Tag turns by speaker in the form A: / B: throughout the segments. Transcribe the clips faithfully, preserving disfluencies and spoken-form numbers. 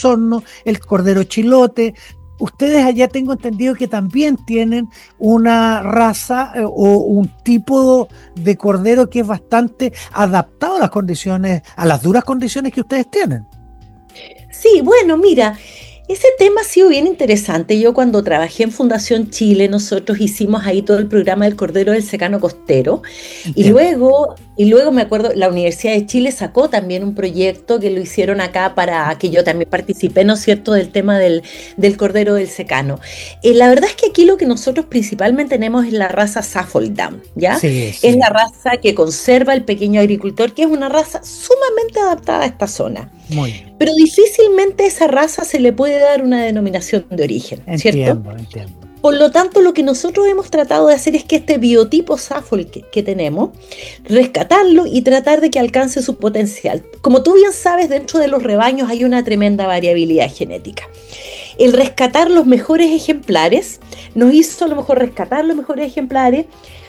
A: Osorno, el cordero chilote. Ustedes allá tengo entendido que también tienen una raza eh, o un tipo de cordero que es bastante adaptado a las condiciones, a las duras condiciones que ustedes tienen.
B: Sí, bueno, mira, ese tema ha sido bien interesante. Yo cuando trabajé en Fundación Chile, nosotros hicimos ahí todo el programa del Cordero del Secano Costero. Y
A: Entiendo.
B: luego, y luego me acuerdo, la Universidad de Chile sacó también un proyecto que lo hicieron acá para que yo también participé, ¿no es cierto?, del tema del, del Cordero del Secano. Eh, la verdad es que aquí lo que nosotros principalmente tenemos es la raza Saffoldam, ¿ya?
A: Sí,
B: Es
A: sí,
B: la raza que conserva el pequeño agricultor, que es una raza sumamente adaptada a esta zona.
A: muy bien.
B: Pero difícilmente a esa raza se le puede dar una denominación de origen, ¿cierto?
A: Entiendo, entiendo.
B: Por lo tanto, lo que nosotros hemos tratado de hacer es que este biotipo Saffold que, que tenemos, rescatarlo y tratar de que alcance su potencial. Como tú bien sabes, dentro de los rebaños hay una tremenda variabilidad genética. El rescatar los mejores ejemplares nos hizo a lo mejor rescatar los mejores ejemplares,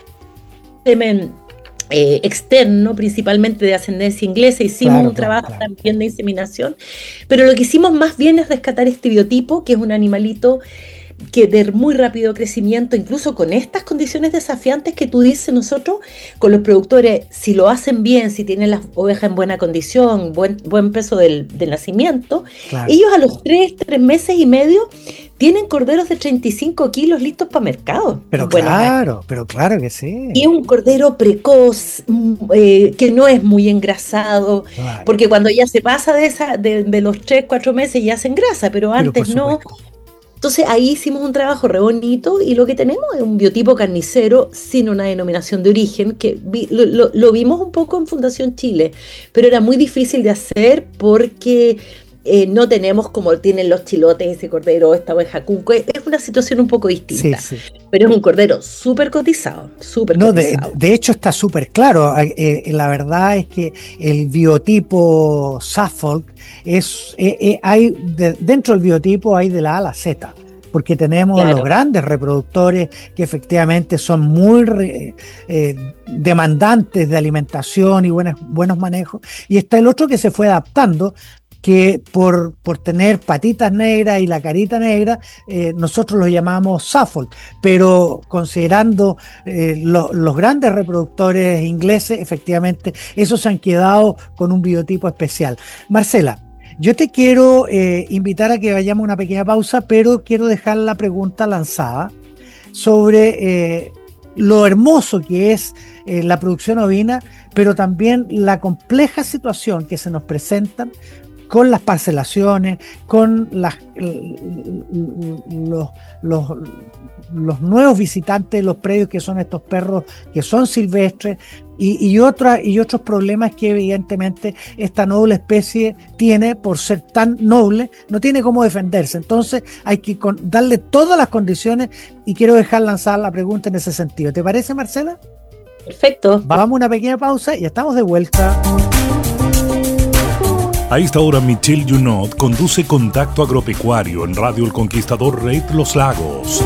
B: semen eh, externo, principalmente de ascendencia inglesa. Hicimos
A: Claro,
B: un
A: claro,
B: trabajo
A: claro.
B: también de inseminación, pero lo que hicimos más bien es rescatar este biotipo, que es un animalito que de muy rápido crecimiento, incluso con estas condiciones desafiantes que tú dices, nosotros con los productores, si lo hacen bien, si tienen las ovejas en buena condición, buen, buen peso del, del nacimiento,
A: Claro.
B: ellos a los tres, tres meses y medio tienen corderos de treinta y cinco kilos listos para mercado
A: Pero
B: en Buenos Aires.
A: claro, pero claro que
B: Y
A: sí.
B: es un cordero precoz, mm, eh, que no es muy engrasado,
A: Claro,
B: porque cuando ya se pasa de, esa, de, de los tres, cuatro meses ya se engrasa, pero
A: pero por
B: antes no.
A: supuesto.
B: Entonces ahí hicimos un trabajo re bonito y lo que tenemos es un biotipo carnicero sin una denominación de origen, que vi, lo, lo, lo vimos un poco en Fundación Chile, pero era muy difícil de hacer porque eh, no tenemos como tienen los chilotes, ese cordero, esta oveja cuco. Es una situación un poco
A: Sí,
B: distinta,
A: sí.
B: pero es un cordero súper cotizado, súper
A: No, de,
B: cotizado.
A: de hecho está súper claro. Eh, eh, la verdad es que el biotipo Suffolk es, eh, eh, hay de- dentro del biotipo hay de la A a la Z, porque tenemos los
B: Claro.
A: grandes reproductores que efectivamente son muy re- eh, demandantes de alimentación y buenos, buenos manejos, y está el otro que se fue adaptando, que por, por tener patitas negras y la carita negra, eh, nosotros lo llamamos Suffolk, pero considerando eh, lo, los grandes reproductores ingleses, efectivamente, esos se han quedado con un biotipo especial. Marcela, yo te quiero eh, invitar a que vayamos a una pequeña pausa, pero quiero dejar la pregunta lanzada sobre eh, lo hermoso que es eh, la producción ovina, pero también la compleja situación que se nos presentan con las parcelaciones, con las, los, los, los nuevos visitantes de los predios, que son estos perros que son silvestres, y, y, otra, y otros problemas que evidentemente esta noble especie tiene por ser tan noble, no tiene cómo defenderse. Entonces hay que con, darle todas las condiciones, y quiero dejar lanzar la pregunta en ese sentido. ¿Te parece, Marcela?
B: Perfecto.
A: Vamos a una pequeña pausa y estamos de vuelta.
C: A esta hora, Michelle Junot conduce Contacto Agropecuario en Radio El Conquistador Red Los Lagos.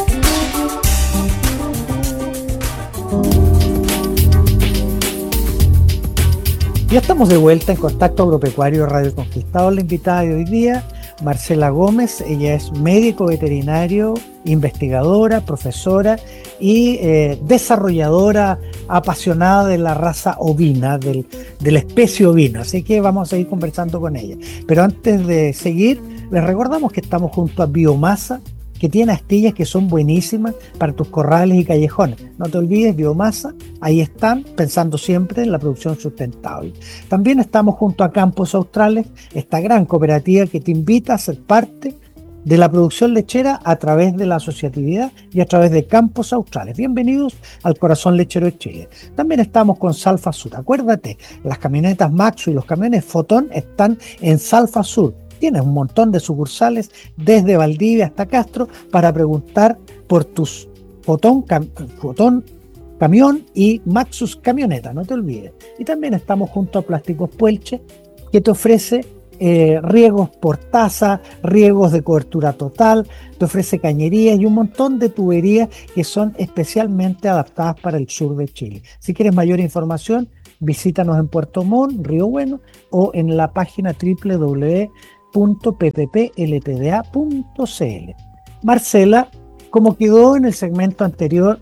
A: Ya estamos de vuelta en Contacto Agropecuario Radio El Conquistador. La invitada de hoy día, Marcela Gómez. Ella es médico veterinario, investigadora, profesora y eh, desarrolladora apasionada de la raza ovina, del, de la especie ovina. Así que vamos a ir conversando con ella. Pero antes de seguir, les recordamos que estamos junto a Biomasa, que tiene astillas que son buenísimas para tus corrales y callejones. No te olvides, Biomasa, ahí están, pensando siempre en la producción sustentable. También estamos junto a Campos Australes, esta gran cooperativa que te invita a ser parte de la producción lechera a través de la asociatividad y a través de Campos Australes. Bienvenidos al corazón lechero de Chile. También estamos con Salfa Sur. Acuérdate, las camionetas Maxo y los camiones Fotón están en Salfa Sur. Tienes un montón de sucursales desde Valdivia hasta Castro para preguntar por tus Fotón, cam, Fotón camión y Maxus camioneta, no te olvides. Y también estamos junto a Plásticos Puelche, que te ofrece eh, riegos por taza, riegos de cobertura total, te ofrece cañerías y un montón de tuberías que son especialmente adaptadas para el sur de Chile. Si quieres mayor información, visítanos en Puerto Montt, Río Bueno, o en la página doble u doble u doble u punto p p p l t d a punto c l. Marcela, como quedó en el segmento anterior,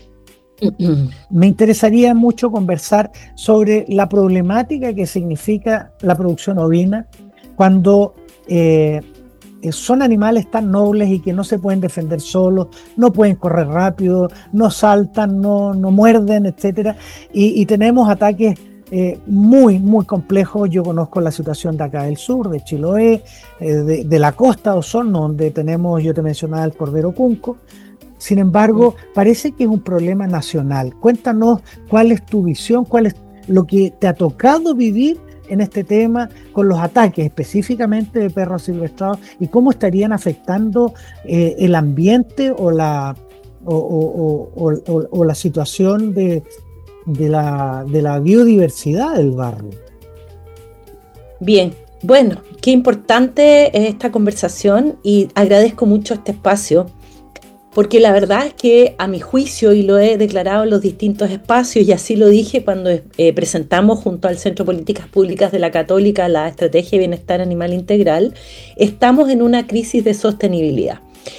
A: me interesaría mucho conversar sobre la problemática que significa la producción ovina cuando eh, son animales tan nobles y que no se pueden defender solos, no pueden correr rápido, no saltan, no, no muerden, etcétera, y, y tenemos ataques eh, muy, muy complejos. Yo conozco la situación de acá del sur, de Chiloé, eh, de, de la costa de Osorno, donde tenemos, yo te mencionaba, el cordero cunco. Sin embargo, parece que es un problema nacional. Cuéntanos cuál es tu visión, cuál es lo que te ha tocado vivir en este tema con los ataques específicamente de perros silvestrados y cómo estarían afectando eh, el ambiente o la, o, o, o, o, o la situación de, de, la, de la biodiversidad del barrio.
B: Bien, bueno, qué importante es esta conversación y agradezco mucho este espacio. Porque la verdad es que a mi juicio, y lo he declarado en los distintos espacios, y así lo dije cuando eh, presentamos junto al Centro de Políticas Públicas de la Católica la Estrategia de Bienestar Animal Integral, estamos en una crisis de sostenibilidad.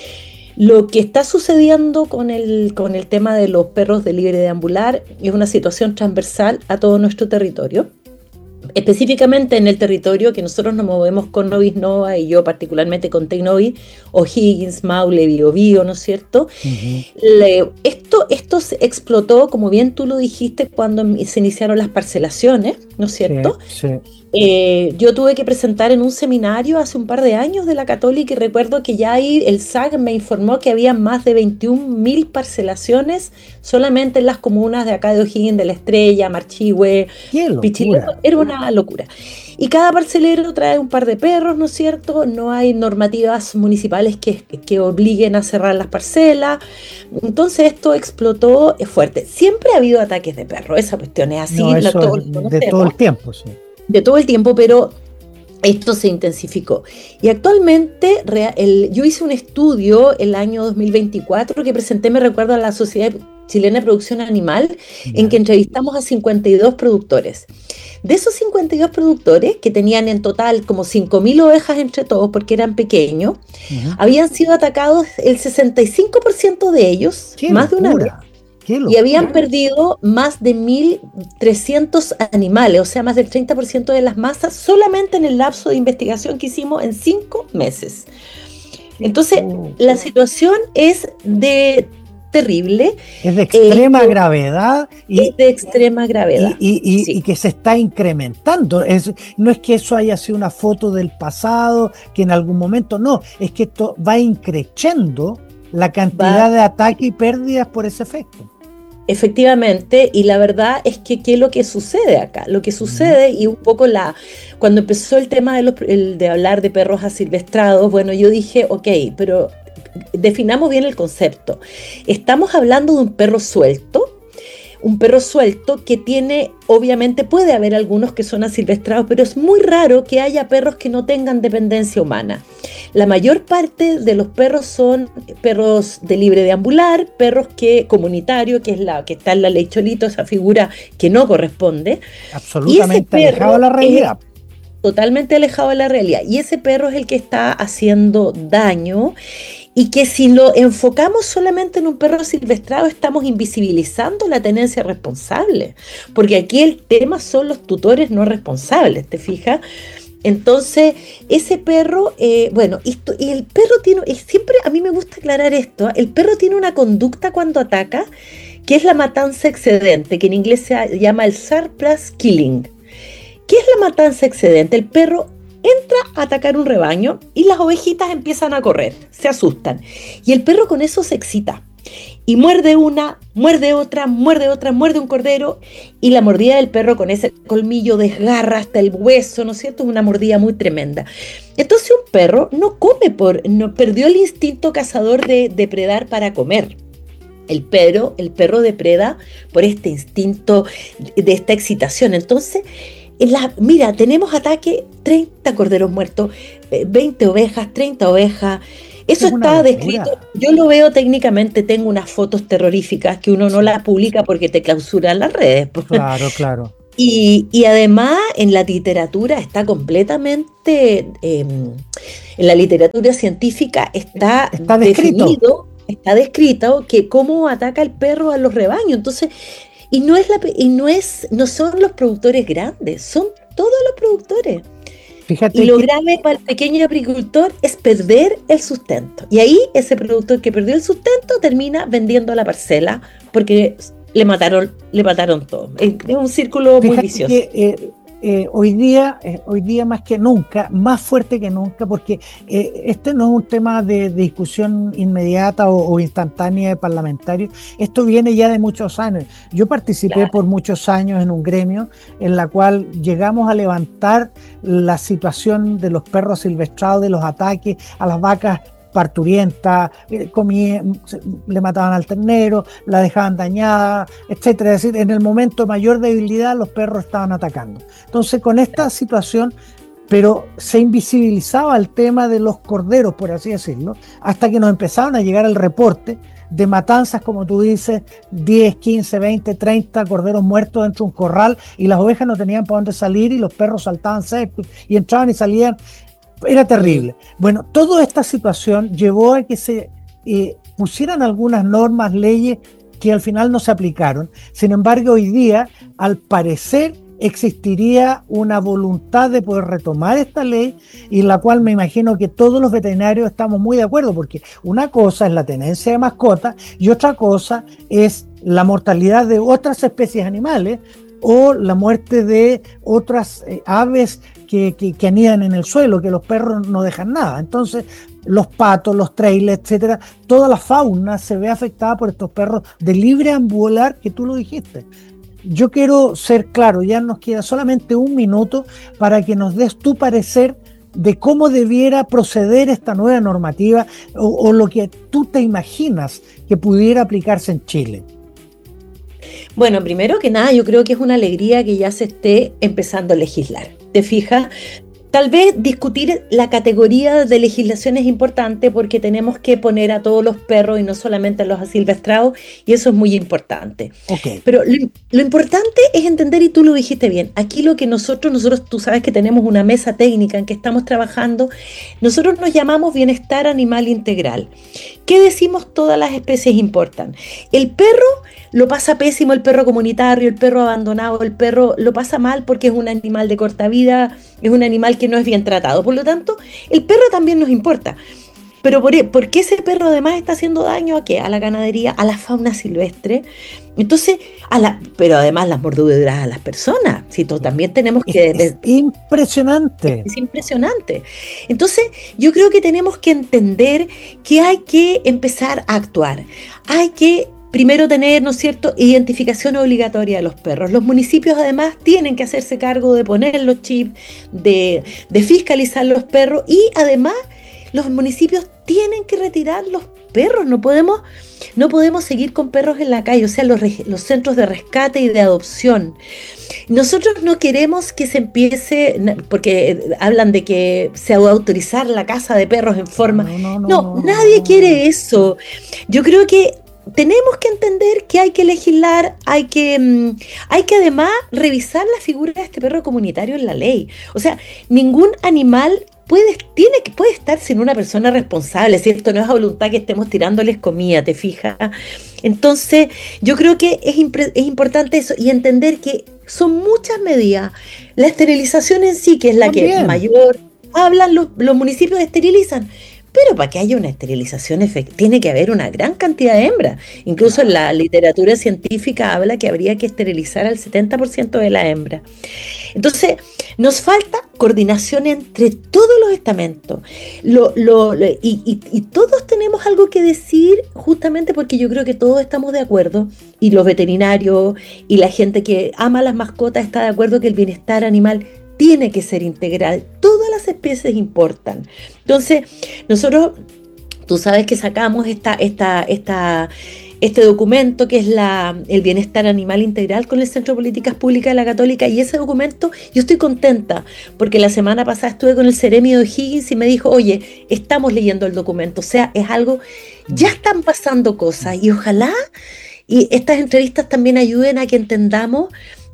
B: Lo que está sucediendo con el, con el tema de los perros de libre deambular es una situación transversal a todo nuestro territorio. Específicamente en el territorio que nosotros nos movemos con Novis Nova y yo particularmente con Tecnovis, O'Higgins, Maule, Biobío, ¿no es cierto? Uh-huh. Le, esto, esto se explotó, como bien tú lo dijiste, cuando se iniciaron las parcelaciones, ¿no es cierto?
A: Sí, sí.
B: Eh, yo tuve que presentar en un seminario hace un par de años de la Católica y recuerdo que ya ahí el S A C me informó que había más de veintiún mil parcelaciones solamente en las comunas de acá de O'Higgins, de La Estrella, Marchihue, Pichilemu. Era una locura. Y cada parcelero trae un par de perros, ¿no es cierto? No hay normativas municipales que, que obliguen a cerrar las parcelas. Entonces esto explotó fuerte. Siempre ha habido ataques de perros, esa cuestión es así.
A: No, eso
B: la, todo,
A: es de todo el tiempo, sí.
B: De todo el tiempo, pero esto se intensificó. Y actualmente el, yo hice un estudio el año dos mil veinticuatro que presenté, me recuerdo, a la Sociedad Chilena de Producción Animal, yeah. en que entrevistamos a cincuenta y dos productores. De esos cincuenta y dos productores, que tenían en total como cinco mil ovejas entre todos, porque eran pequeños, uh-huh. habían sido atacados el sesenta y cinco por ciento de ellos,
A: ¡qué
B: más
A: locura!
B: de una vez. Y habían perdido más de mil trescientos animales, o sea, más del treinta por ciento de las masas, solamente en el lapso de investigación que hicimos en cinco meses. Entonces, la situación es de terrible.
A: Es de extrema eh, gravedad. Y,
B: es de extrema gravedad.
A: Y, y, y,
B: sí.
A: y que se está incrementando. Es, no es que eso haya sido una foto del pasado, que en algún momento, no, es que esto va increciendo la cantidad va. de ataques y pérdidas por ese efecto.
B: Efectivamente, y la verdad es que ¿qué es lo que sucede acá? Lo que sucede, y un poco la cuando empezó el tema de, los, el, de hablar de perros asilvestrados, bueno, yo dije, ok, pero definamos bien el concepto. Estamos hablando de un perro suelto, un perro suelto que tiene, obviamente puede haber algunos que son asilvestrados, pero es muy raro que haya perros que no tengan dependencia humana. La mayor parte de los perros son perros de libre deambular, perros que comunitarios, que es la que está en la ley Cholito, esa figura que no corresponde.
A: Absolutamente alejado de la realidad.
B: Totalmente alejado de la realidad. Y ese perro es el que está haciendo daño. Y que si lo enfocamos solamente en un perro silvestrado, estamos invisibilizando la tenencia responsable, porque aquí el tema son los tutores no responsables, ¿te fijas? Entonces, ese perro, eh, bueno, esto, y el perro tiene, siempre a mí me gusta aclarar esto, el perro tiene una conducta cuando ataca, que es la matanza excedente, que en inglés se llama el surplus killing. ¿Qué es la matanza excedente? El perro entra a atacar un rebaño y las ovejitas empiezan a correr, se asustan. Y el perro con eso se excita. Y muerde una, muerde otra, muerde otra, muerde un cordero. Y la mordida del perro con ese colmillo desgarra hasta el hueso, ¿no es cierto? Una mordida muy tremenda. Entonces un perro no come, por, no perdió el instinto cazador de depredar para comer. El perro, el perro depreda por este instinto de esta excitación. Entonces, La, mira, tenemos ataque, treinta corderos muertos, veinte ovejas, treinta ovejas. Eso es está descrito. Yo lo veo técnicamente, tengo unas fotos terroríficas que uno no las publica porque te clausuran las redes.
A: Claro, claro.
B: Y, y además en la literatura está completamente, eh, en la literatura científica está
A: Está descrito.
B: definido, está descrito que cómo ataca el perro a los rebaños. Entonces, y no es la, pe- y no es, no son los productores grandes, son todos los productores. Y
A: Fíjate
B: lo
A: que
B: grave para el pequeño agricultor es perder el sustento. Y ahí ese productor que perdió el sustento termina vendiendo la parcela porque le mataron, le mataron todo. Es es un círculo muy
A: Fíjate
B: vicioso.
A: que eh, eh, hoy día, eh, hoy día más que nunca, más fuerte que nunca, porque eh, este no es un tema de, de discusión inmediata o, o instantánea de parlamentarios, esto viene ya de muchos años. Yo participé
B: Claro.
A: por muchos años en un gremio en la cual llegamos a levantar la situación de los perros silvestrados, de los ataques a las vacas parturientas, eh, comí- se- le mataban al ternero, la dejaban dañada, etcétera. Es decir, en el momento de mayor debilidad los perros estaban atacando. Entonces, con esta situación, pero se invisibilizaba el tema de los corderos, por así decirlo, hasta que nos empezaron a llegar el reporte de matanzas, como tú dices, diez, quince, veinte, treinta corderos muertos dentro de un corral y las ovejas no tenían para dónde salir y los perros saltaban secos y entraban y salían. Era terrible. Bueno, toda esta situación llevó a que se eh, pusieran algunas normas, leyes que al final no se aplicaron. Sin embargo, hoy día, al parecer, existiría una voluntad de poder retomar esta ley y la cual me imagino que todos los veterinarios estamos muy de acuerdo, porque una cosa es la tenencia de mascotas y otra cosa es la mortalidad de otras especies animales o la muerte de otras eh, aves que, que, que anidan en el suelo, que los perros no dejan nada. Entonces, los patos, los trailers, etcétera, toda la fauna se ve afectada por estos perros de libre ambular, que tú lo dijiste. Yo quiero ser claro, ya nos queda solamente un minuto para que nos des tu parecer de cómo debiera proceder esta nueva normativa o, o lo que tú te imaginas que pudiera aplicarse en Chile.
B: Bueno, primero que nada, yo creo que es una alegría que ya se esté empezando a legislar. ¿Te fijas? Tal vez discutir la categoría de legislación es importante porque tenemos que poner a todos los perros y no solamente a los asilvestrados, y eso es muy importante.
A: Ok.
B: Pero lo, lo importante es entender, y tú lo dijiste bien, aquí lo que nosotros, nosotros, tú sabes que tenemos una mesa técnica en que estamos trabajando, nosotros nos llamamos bienestar animal integral. ¿Qué decimos? Todas las especies importan. El perro lo pasa pésimo, el perro comunitario, el perro abandonado, el perro lo pasa mal porque es un animal de corta vida, es un animal que no es bien tratado. Por lo tanto, el perro también nos importa. Pero ¿por, por qué ese perro además está haciendo daño a qué? A la ganadería, a la fauna silvestre. Entonces, a la, pero además las mordeduras a las personas. Si tú, también tenemos que...
A: Es, es impresionante.
B: Es impresionante. Entonces, yo creo que tenemos que entender que hay que empezar a actuar. Hay que primero tener, ¿no es cierto?, identificación obligatoria de los perros. Los municipios además tienen que hacerse cargo de poner los chips, de, de fiscalizar los perros y además los municipios tienen que retirar los perros. No podemos, no podemos seguir con perros en la calle, o sea, los, los centros de rescate y de adopción. Nosotros no queremos que se empiece, porque hablan de que se va a autorizar la caza de perros en forma...
A: No, no, no,
B: No,
A: no,
B: nadie
A: no.
B: quiere eso. Yo creo que tenemos que entender que hay que legislar, hay que, mm, hay que además revisar la figura de este perro comunitario en la ley. O sea, ningún animal puede, tiene, puede estar sin una persona responsable, ¿cierto? No es a voluntad que estemos tirándoles comida, ¿te fijas? Entonces, yo creo que es, impre, es importante eso y entender que son muchas medidas. La esterilización en sí, que es la
A: También.
B: que mayor hablan, los, los municipios esterilizan. Pero para que haya una esterilización efectiva, tiene que haber una gran cantidad de hembras. Incluso en la literatura científica habla que habría que esterilizar al setenta por ciento de la hembra. Entonces, nos falta coordinación entre todos los estamentos. Lo, lo, lo, y, y, y todos tenemos algo que decir, justamente porque yo creo que todos estamos de acuerdo, y los veterinarios y la gente que ama las mascotas está de acuerdo que el bienestar animal tiene que ser integral, todas las especies importan. Entonces, nosotros, tú sabes que sacamos esta, esta, esta, este documento que es la, el bienestar animal integral con el Centro de Políticas Públicas de la Católica, y ese documento yo estoy contenta, porque la semana pasada estuve con el Ceremio de O'Higgins y me dijo, oye, estamos leyendo el documento, o sea, es algo, ya están pasando cosas, y ojalá y estas entrevistas también ayuden a que entendamos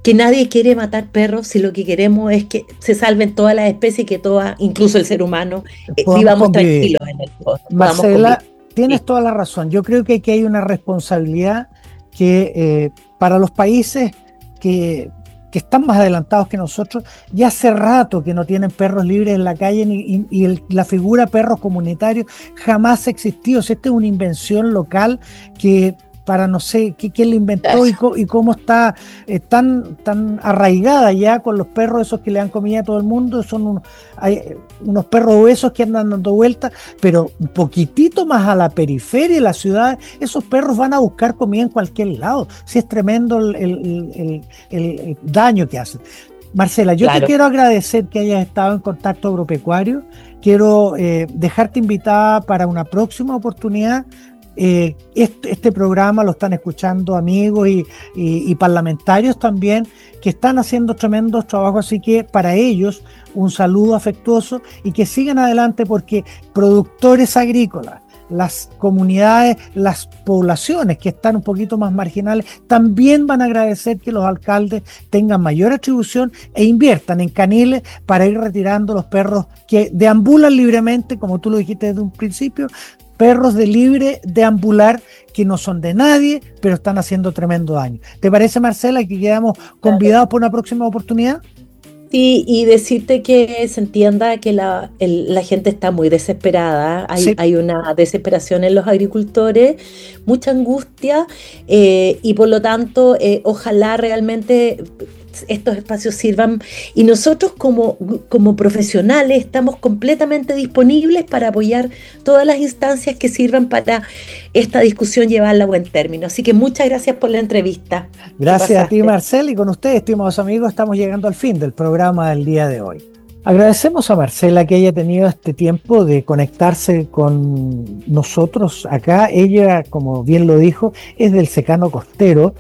B: que nadie quiere matar perros si lo que queremos es que se salven todas las especies y que todas, incluso el ser humano, eh,
A: Podamos
B: vivamos
A: convivir.
B: tranquilos en el fondo. Podamos
A: Marcela,
B: convivir.
A: tienes
B: Sí.
A: toda la razón. Yo creo que aquí hay una responsabilidad que eh, para los países que, que están más adelantados que nosotros, ya hace rato que no tienen perros libres en la calle ni, y, y el- la figura perros comunitarios jamás ha existido. O sea, esta es una invención local que para no sé qué- quién la inventó y, co- y cómo está eh, tan, tan arraigada ya con los perros esos que le dan comida a todo el mundo. Son unos, hay, eh, unos perros obesos que andan dando vueltas, pero un poquitito más a la periferia de la ciudad, esos perros van a buscar comida en cualquier lado. Si es tremendo el, el- el- el- el daño que hacen. Marcela, yo te
B: Claro.
A: quiero agradecer que hayas estado en Contacto Agropecuario. Quiero eh, dejarte invitada para una próxima oportunidad. Eh, este, este programa lo están escuchando amigos y, y- y parlamentarios también que están haciendo tremendos trabajos, así que para ellos un saludo afectuoso y que sigan adelante porque productores agrícolas, las comunidades, las poblaciones que están un poquito más marginales, también van a agradecer que los alcaldes tengan mayor atribución e inviertan en caniles para ir retirando los perros que deambulan libremente, como tú lo dijiste desde un principio, perros de libre deambular que no son de nadie, pero están haciendo tremendo daño. ¿Te parece, Marcela, que quedamos convidados por una próxima oportunidad?
B: Sí, y decirte que se entienda que la, el- la gente está muy desesperada, hay,
A: Sí.
B: hay una desesperación en los agricultores, mucha angustia, eh, y por lo tanto, eh, ojalá realmente estos espacios sirvan y nosotros como, como profesionales estamos completamente disponibles para apoyar todas las instancias que sirvan para esta discusión llevarla a buen término. Así que muchas gracias por la entrevista. que
A: Gracias a ti,
B: pasaste.
A: Marcela, y con ustedes, estimados amigos, estamos llegando al fin del programa del día de hoy. Agradecemos a Marcela que haya tenido este tiempo de conectarse con nosotros acá. Ella, como bien lo dijo, es del secano costero,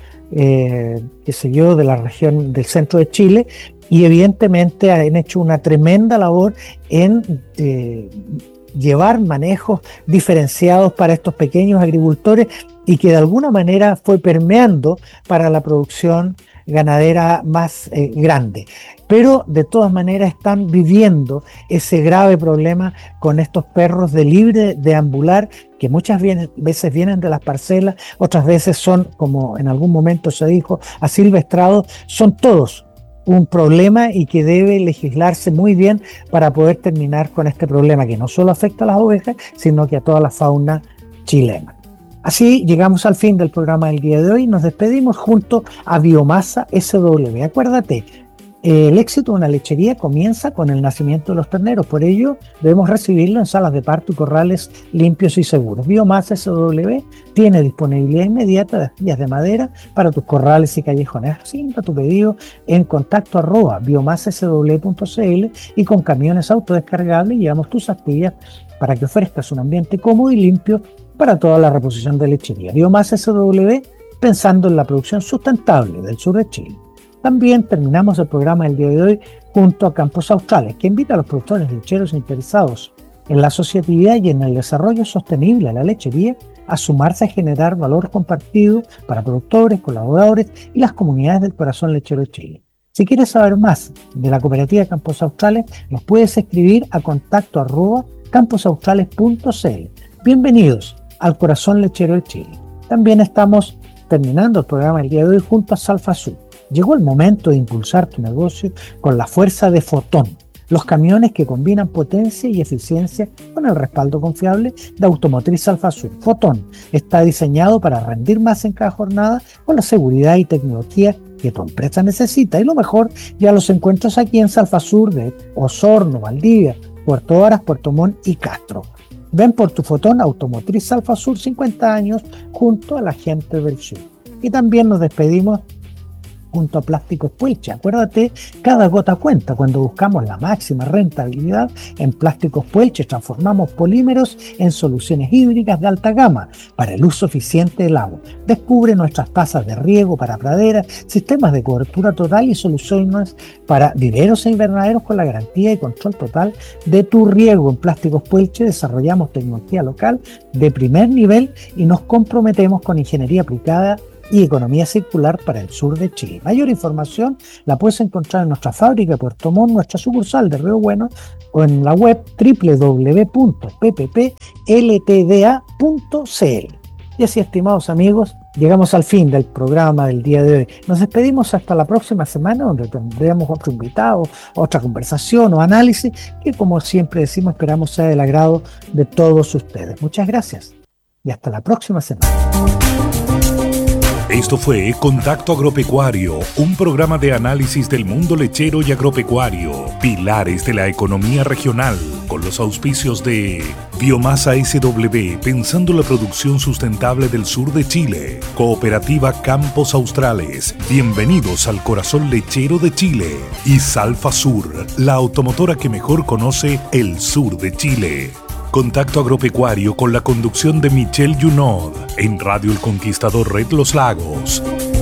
A: eh, qué sé yo, de la región del centro de Chile, y evidentemente han hecho una tremenda labor en eh, llevar manejos diferenciados para estos pequeños agricultores y que de alguna manera fue permeando para la producción ganadera más eh, grande. Pero de todas maneras están viviendo ese grave problema con estos perros de libre deambular que muchas vienen- veces vienen de las parcelas, otras veces son, como en algún momento se dijo, asilvestrados. Son todos un problema y que debe legislarse muy bien para poder terminar con este problema que no solo afecta a las ovejas, sino que a toda la fauna chilena. Así llegamos al fin del programa del día de hoy. Nos despedimos junto a Biomasa S W. Acuérdate, eh, el éxito de una lechería comienza con el nacimiento de los terneros. Por ello, debemos recibirlo en salas de parto y corrales limpios y seguros. Biomasa S W tiene disponibilidad inmediata de astillas de madera para tus corrales y callejones. Asigna tu pedido en contacto arroba biomasa s w punto c l y con camiones autodescargables llevamos tus astillas para que ofrezcas un ambiente cómodo y limpio para toda la reposición de lechería. Biomasa S W, pensando en la producción sustentable del sur de Chile. También terminamos el programa del día de hoy junto a Campos Australes, que invita a los productores lecheros interesados en la asociatividad y en el desarrollo sostenible de la lechería a sumarse a generar valor compartido para productores, colaboradores y las comunidades del corazón lechero de Chile. Si quieres saber más de la cooperativa Campos Australes, nos puedes escribir a contacto arroba camposaustrales punto c l. Bienvenidos al corazón lechero de Chile. También estamos terminando el programa del día de hoy junto a Salfasur. Llegó el momento de impulsar tu negocio con la fuerza de Fotón, los camiones que combinan potencia y eficiencia con el respaldo confiable de Automotriz Salfasur. Fotón está diseñado para rendir más en cada jornada con la seguridad y tecnología que tu empresa necesita. Y lo mejor, ya los encuentras aquí en Salfasur de Osorno, Valdivia, Puerto Varas, Puerto Montt y Castro. Ven por tu Fotón Automotriz Salfasur, cincuenta años, junto a la gente del sur. Y también nos despedimos junto a Plásticos Puelche. Acuérdate, cada gota cuenta. Cuando buscamos la máxima rentabilidad en Plásticos Puelche, transformamos polímeros en soluciones hídricas de alta gama para el uso eficiente del agua. Descubre nuestras tazas de riego para praderas, sistemas de cobertura total y soluciones para viveros e invernaderos con la garantía y control total de tu riego. En Plásticos Puelche desarrollamos tecnología local de primer nivel y nos comprometemos con ingeniería aplicada y economía circular para el sur de Chile. Mayor información la puedes encontrar en nuestra fábrica de Puerto Montt, nuestra sucursal de Río Bueno, o en la web doble u doble u doble u punto p p p l t d a punto c l. Y así, estimados amigos, llegamos al fin del programa del día de hoy. Nos despedimos hasta la próxima semana, donde tendremos otro invitado, otra conversación o análisis que, como siempre decimos, esperamos sea del agrado de todos ustedes. Muchas gracias y hasta la próxima semana.
C: Esto fue Contacto Agropecuario, un programa de análisis del mundo lechero y agropecuario, pilares de la economía regional, con los auspicios de Biomasa S W, pensando la producción sustentable del sur de Chile, Cooperativa Campos Australes, bienvenidos al corazón lechero de Chile, y Salfa Sur, la automotora que mejor conoce el sur de Chile. Contacto Agropecuario con la conducción de Michel Junod en Radio El Conquistador Red Los Lagos.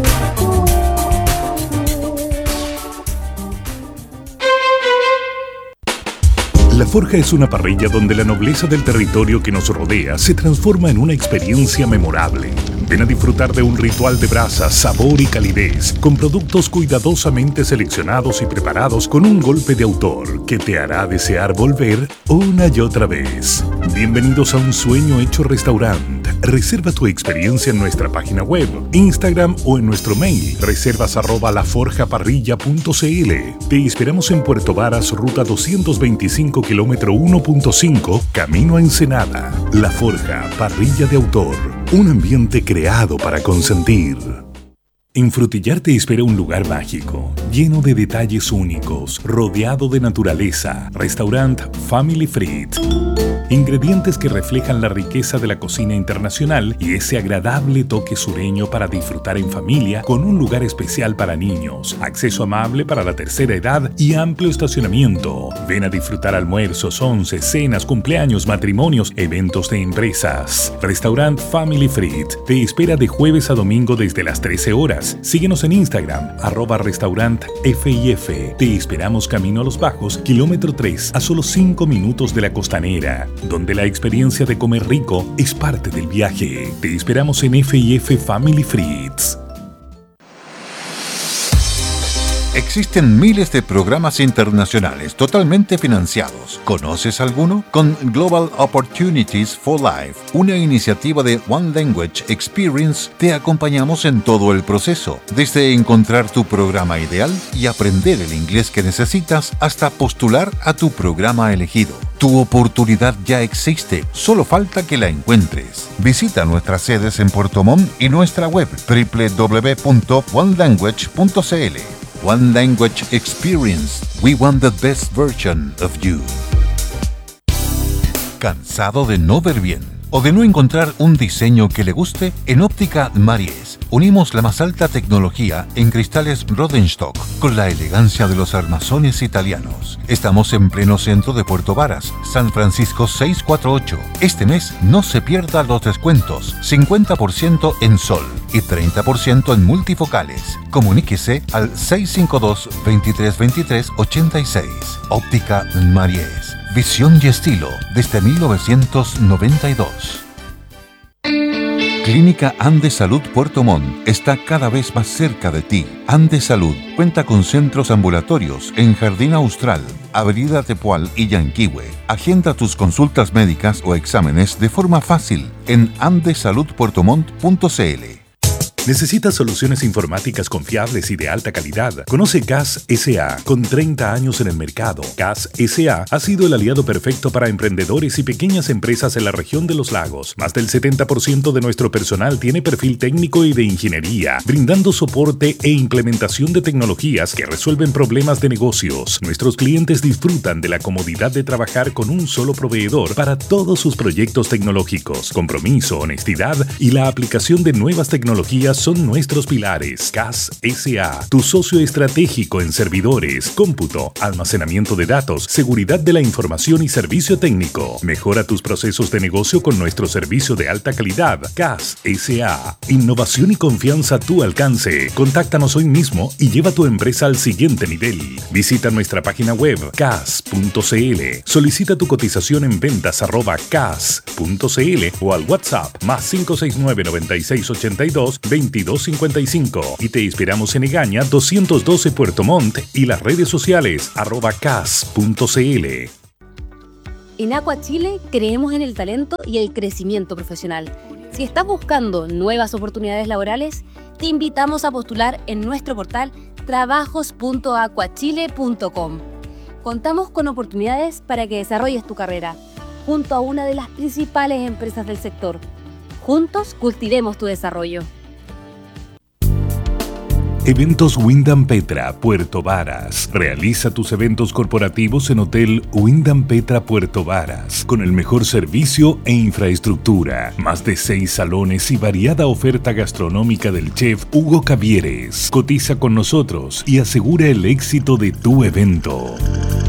C: La Forja es una parrilla donde la nobleza del territorio que nos rodea se transforma en una experiencia memorable. Ven a disfrutar de un ritual de brasa, sabor y calidez, con productos cuidadosamente seleccionados y preparados con un golpe de autor que te hará desear volver una y otra vez. Bienvenidos a un sueño hecho restaurante. Reserva tu experiencia en nuestra página web, Instagram o en nuestro mail, reservas arroba laforjaparrilla punto c l. Te esperamos en Puerto Varas, ruta doscientos veinticinco, kilómetro uno punto cinco, camino a Ensenada. La Forja, parrilla de autor, un ambiente creado para consentir. En Frutillar te espera un lugar mágico, lleno de detalles únicos, rodeado de naturaleza. Restaurant Family Fried. Ingredientes que reflejan la riqueza de la cocina internacional y ese agradable toque sureño para disfrutar en familia, con un lugar especial para niños, acceso amable para la tercera edad y amplio estacionamiento. Ven a disfrutar almuerzos, once, cenas, cumpleaños, matrimonios, eventos de empresas. Restaurant Family Fried te espera de jueves a domingo desde las trece horas. Síguenos en Instagram, arroba restaurant F I F. Te esperamos camino a Los Bajos, kilómetro tres, a solo cinco minutos de la Costanera, donde la experiencia de comer rico es parte del viaje. Te esperamos en F I F Family Frieds.
D: Existen miles de programas internacionales totalmente financiados. ¿Conoces alguno? Con Global Opportunities for Life, una iniciativa de One Language Experience, te acompañamos en todo el proceso, desde encontrar tu programa ideal y aprender el inglés que necesitas hasta postular a tu programa elegido. Tu oportunidad ya existe, solo falta que la encuentres. Visita nuestras sedes en Puerto Montt y nuestra web doble u doble u doble u punto one language punto c l. One Language Experience. We want the best version of you. ¿Cansado de no ver bien o de no encontrar un diseño que le guste? En Óptica Maries unimos la más alta tecnología en cristales Rodenstock con la elegancia de los armazones italianos. Estamos en pleno centro de Puerto Varas, San Francisco seiscientos cuarenta y ocho. Este mes no se pierda los descuentos, cincuenta por ciento en sol y treinta por ciento en multifocales. Comuníquese al seis cinco dos, veintitrés veintitrés, ochenta y seis. Óptica Maries. Visión y estilo desde mil novecientos noventa y dos. Clínica Andes Salud Puerto Montt está cada vez más cerca de ti. Andes Salud cuenta con centros ambulatorios en Jardín Austral, Avenida Tepual y Yanquihue. Agenda tus consultas médicas o exámenes de forma fácil en andes salud puerto montt punto c l.
C: ¿Necesitas soluciones informáticas confiables y de alta calidad? Conoce C A S S A, con treinta años en el mercado. C A S S A ha sido el aliado perfecto para emprendedores y pequeñas empresas en la región de Los Lagos. Más del setenta por ciento de nuestro personal tiene perfil técnico y de ingeniería, brindando soporte e implementación de tecnologías que resuelven problemas de negocios. Nuestros clientes disfrutan de la comodidad de trabajar con un solo proveedor para todos sus proyectos tecnológicos. Compromiso, honestidad y la aplicación de nuevas tecnologías son nuestros pilares. C A S S A, tu socio estratégico en servidores, cómputo, almacenamiento de datos, seguridad de la información y servicio técnico. Mejora tus procesos de negocio con nuestro servicio de alta calidad. C A S S A, innovación y confianza a tu alcance. Contáctanos hoy mismo y lleva tu empresa al siguiente nivel. Visita nuestra página web c a s punto c l. Solicita tu cotización en ventas arroba c a s punto c l o al WhatsApp más cinco seis nueve, noventa y seis ochenta y dos, veinte veintidós cincuenta y cinco y te esperamos en Egaña doscientos doce Puerto Montt y las redes sociales arroba cas punto cl.
E: En Aqua Chile creemos en el talento y el crecimiento profesional. Si estás buscando nuevas oportunidades laborales, te invitamos a postular en nuestro portal trabajos punto aquachile punto com. Contamos con oportunidades para que desarrolles tu carrera junto a una de las principales empresas del sector. Juntos cultivemos tu desarrollo.
C: Eventos Wyndham Petra, Puerto Varas. Realiza tus eventos corporativos en Hotel Wyndham Petra, Puerto Varas, con el mejor servicio e infraestructura. Más de seis salones y variada oferta gastronómica del chef Hugo Cavieres. Cotiza con nosotros y asegura el éxito de tu evento.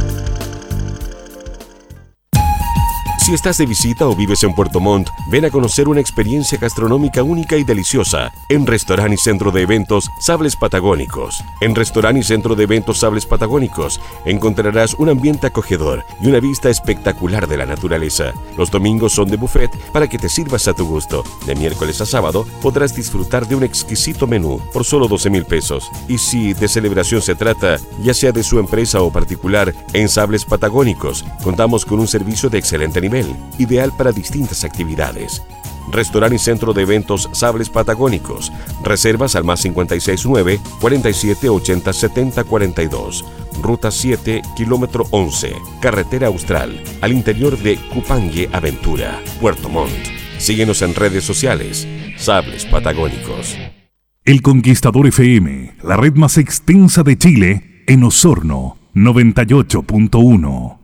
F: Si estás de visita o vives en Puerto Montt, ven a conocer una experiencia gastronómica única y deliciosa en Restaurant y Centro de Eventos Sables Patagónicos. En Restaurant y Centro de Eventos Sables Patagónicos encontrarás un ambiente acogedor y una vista espectacular de la naturaleza. Los domingos son de buffet para que te sirvas a tu gusto. De miércoles a sábado podrás disfrutar de un exquisito menú por solo doce mil pesos. Y si de celebración se trata, ya sea de su empresa o particular, en Sables Patagónicos contamos con un servicio de excelente nivel, ideal para distintas actividades. Restaurant y Centro de Eventos Sables Patagónicos. Reservas al más cincuenta y seis nueve, cuarenta y siete, ochenta, setenta, cuarenta y dos. Ruta siete, kilómetro once. Carretera Austral, al interior de Cupangue Aventura, Puerto Montt. Síguenos en redes sociales. Sables Patagónicos.
C: El Conquistador F M, la red más extensa de Chile, en Osorno, noventa y ocho punto uno.